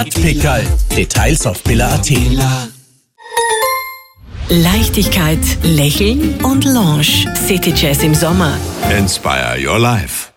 Pickerl. Details auf billa.at. Leichtigkeit, Lächeln und Lounge. City Jazz im Sommer. Inspire your life.